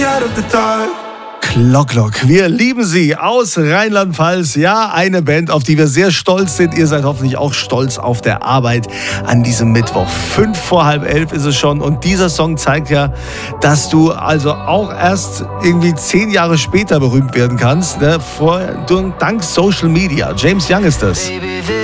out of the dark. Glock. Wir lieben sie aus Rheinland-Pfalz. Ja, eine Band, auf die wir sehr stolz sind. Ihr seid hoffentlich auch stolz auf der Arbeit an diesem Mittwoch. 11:55 ist es schon. Und dieser Song zeigt ja, dass du also auch erst irgendwie 10 Jahre später berühmt werden kannst. Ne? Dank Social Media. James Young ist das.